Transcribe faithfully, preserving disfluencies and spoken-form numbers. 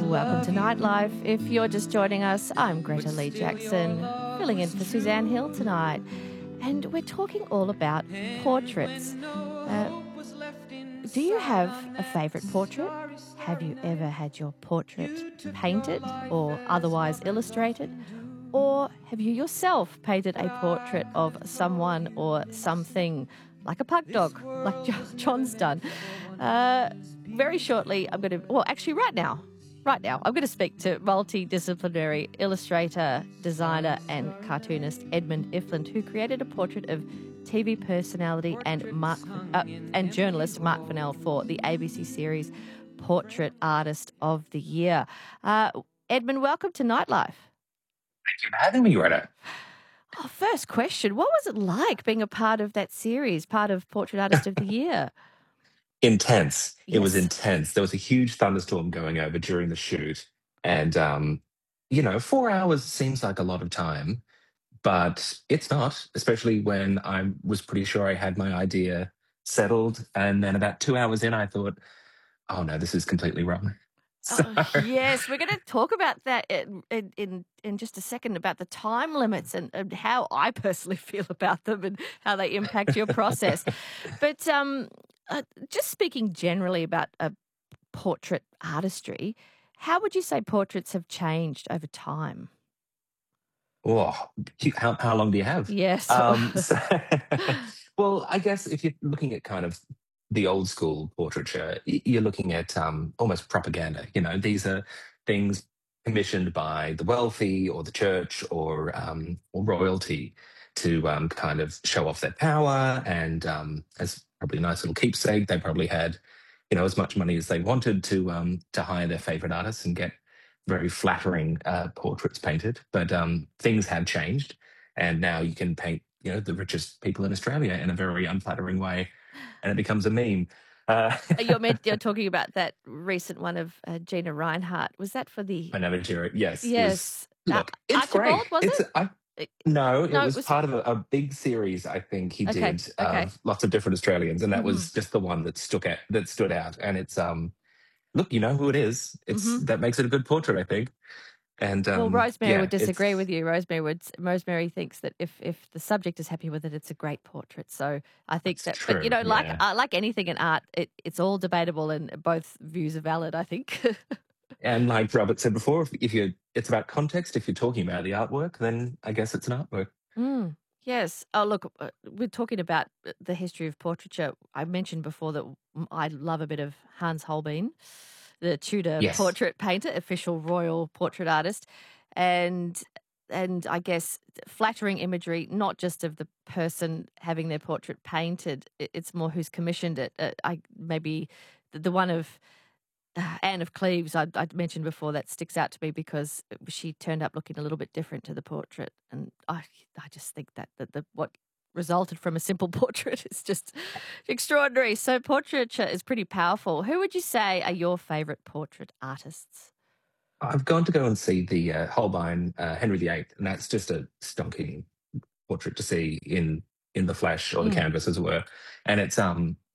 Welcome to Nightlife. If you're just joining us, I'm Greta Lee Jackson, filling in for Suzanne Hill tonight. And we're talking all about portraits. Uh, do you have a favourite portrait? Have you ever had your portrait painted or otherwise illustrated? Or have you yourself painted a portrait of someone or something, like a pug dog, like John's done? Uh, very shortly, I'm going to, well, actually right now, right now, I'm going to speak to multidisciplinary illustrator, designer and cartoonist Edmund Iffland, who created a portrait of T V personality and Mark uh, and journalist Mark Fennell for the A B C series Portrait Artist of the Year. Uh, Edmund, welcome to Nightlife. Thank you for having me, Greta. Oh, first question, what was it like being a part of that series, part of Portrait Artist of the Year? Intense. Yes. It was intense. There was a huge thunderstorm going over during the shoot. And, um, you know, four hours seems like a lot of time, but it's not, especially when I was pretty sure I had my idea settled. And then about two hours in, I thought, oh, no, this is completely wrong. So, Oh, yes, we're going to talk about that in, in in in just a second, about the time limits and, and how I personally feel about them and how they impact your process. But um, uh, just speaking generally about uh, portrait artistry, how would you say portraits have changed over time? oh, how, how long do you have? Yes. Um, so, well, I guess if you're looking at kind of the old school portraiture, y- you're looking at um, almost propaganda. You know, these are things commissioned by the wealthy or the church or um, or royalty to um, kind of show off their power. And um, as probably a nice little keepsake, they probably had, you know, as much money as they wanted to um, to hire their favorite artists and get very flattering uh, portraits painted. But um, things have changed, and now you can paint, you know, the richest people in Australia in a very unflattering way, and it becomes a meme. Uh, you're, meant, you're talking about that recent one of uh, Gina Reinhardt. Was that for the... My Navagira, yes. It was, Yes. Uh, look, it's Archibald, great. was It's it? I, It- no, it No, it was was... part of a, a big series. I think he Okay, did okay. of lots of different Australians, and that Mhm. was just the one that stuck out. That stood out, and it's um, look, you know who it is. It's Mhm. that makes it a good portrait, I think. And Well, um, Rosemary yeah, would disagree it's with you. Rosemary would. Rosemary thinks that if, if the subject is happy with it, it's a great portrait. So I think that's that, but you true. know, like Yeah. uh, like anything in art, it, it's all debatable, and both views are valid, I think. And like Robert said before, if, if you're, it's about context. If you're talking about the artwork, then I guess it's an artwork. Mm, yes. Oh, look, uh, we're talking about uh, the history of portraiture. I mentioned before that mm, I love a bit of Hans Holbein, the Tudor Yes. portrait painter, official royal portrait artist, and and I guess flattering imagery, not just of the person having their portrait painted. i- It's more who's commissioned it. Uh, I maybe the, the one of uh, Anne of Cleves, I, I mentioned before, that sticks out to me because she turned up looking a little bit different to the portrait, and I, I just think that, that the what resulted from a simple portrait is just extraordinary. So portraiture is pretty powerful. Who would you say are your favourite portrait artists? I've gone to go and see the uh, Holbein uh, Henry the Eighth, and that's just a stonking portrait to see in in the flesh or the Mm. canvas, as it were. And it's um